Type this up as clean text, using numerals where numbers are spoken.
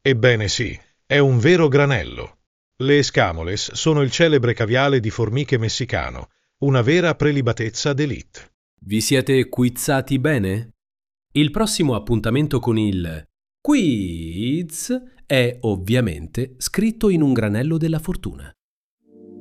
Ebbene sì, è un vero granello. Le escamoles sono il celebre caviale di formiche messicano, una vera prelibatezza d'élite. Vi siete quizzati bene? Il prossimo appuntamento con il quiz è ovviamente scritto in un granello della fortuna.